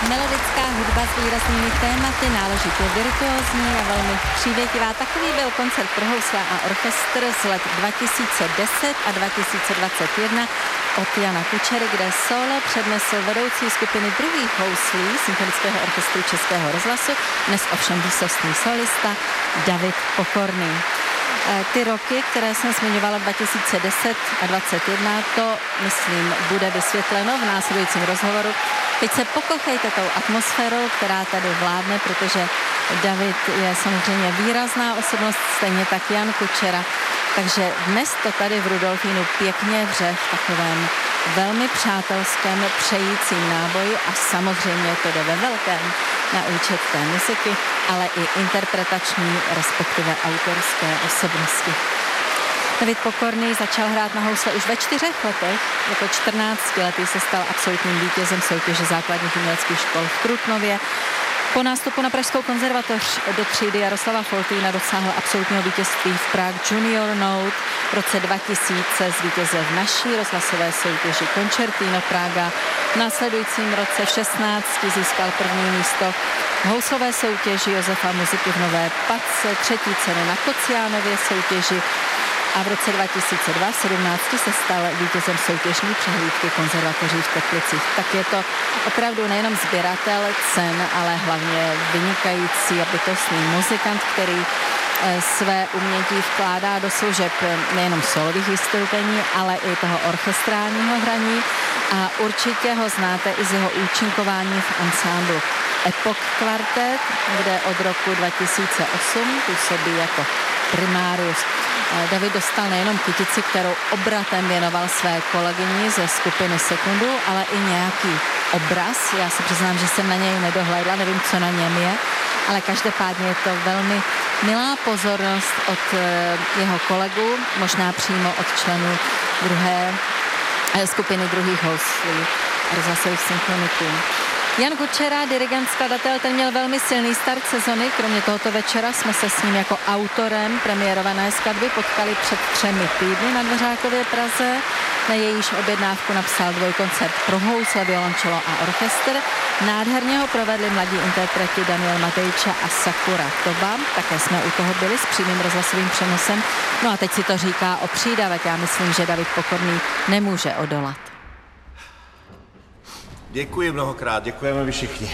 Melodická hudba s výraznými tématy, náležitě virtuózní a velmi přívětivá. Takový byl koncert pro housle a orchestr z let 2010 a 2021 od Jana Kučery, kde solo přednesl vedoucí skupiny druhých houslí Symfonického orchestru Českého rozhlasu, dnes ovšem výsostný solista David Pokorný. Ty roky, které jsem zmiňovala 2010 a 2021, to, myslím, bude vysvětleno v následujícím rozhovoru. Teď se pokochejte tou atmosférou, která tady vládne, protože David je samozřejmě výrazná osobnost, stejně tak Jan Kučera. Takže dnes to tady v Rudolfínu pěkně vře v takovém velmi přátelském přejícím náboji a samozřejmě to jde ve velkém na účet té muziky, ale i interpretační, respektive autorské osobnosti. David Pokorný začal hrát na housle už ve 4 letech. Jako 14letý se stal absolutním vítězem soutěže základních uměleckých škol v Trutnově. Po nástupu na Pražskou konzervatoř do třídy Jaroslava Foltýna dosáhl absolutního vítězství v Prague Junior Note. V roce 2000 zvítězil v naší rozhlasové soutěži Concertino Praga. V následujícím roce v 16 získal první místo v houslové soutěži Josefa Muziky v Nové Padce, 3. cenu na Kociánově soutěži a v roce 2002 v 17 se stal vítězem soutěžní přehlídky konzervatoří v Teplicích. Tak je to opravdu nejenom sběratel cen, ale hlavně vynikající a bytostný muzikant, který své umění vkládá do služeb nejenom solových vystoupení, ale i toho orchestrálního hraní a určitě ho znáte i z jeho účinkování v ansámblu Epoch Quartet, kde od roku 2008 působí jako primarius. David dostal nejenom kytici, kterou obratem věnoval své kolegyni ze skupiny Sekundu, ale i nějaký obraz. Já se přiznám, že jsem na něj nedohlédla, nevím, co na něm je, ale každopádně je to velmi milá pozornost od jeho kolegů, možná přímo od členů druhé skupiny druhých houslí rozhlasových symfoniků. Jan Kučera, dirigent, skladatel, ten měl velmi silný start sezony. Kromě tohoto večera jsme se s ním jako autorem premiérované skladby potkali před 3 týdny na Dvořákově Praze. Na jejíž objednávku napsal dvojkoncert pro housle, violončelo a orchestr. Nádherně ho provedli mladí interpreti Daniel Matejča a Sakura Toba. Také jsme u toho byli s přímým rozhlasovým přenosem. No a teď si to říká o přídavek. Já myslím, že David Pokorný nemůže odolat. Děkuji mnohokrát, děkujeme vy všichni.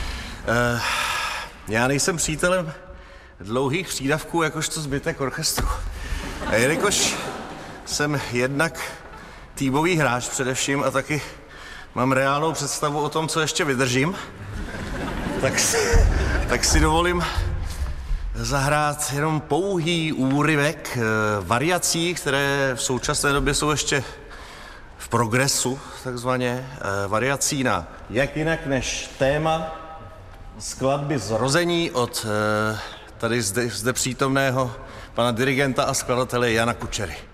Já nejsem přítelem dlouhých přídavků, jakožto zbytek orchestru. A jelikož jsem jednak týmový hráč především a taky mám reálnou představu o tom, co ještě vydržím, tak si dovolím zahrát jenom pouhý úryvek variací, které v současné době jsou ještě v progresu, takzvaně, variací na Jak jinak než téma skladby Zrození od tady zde přítomného pana dirigenta a skladatele Jana Kučery.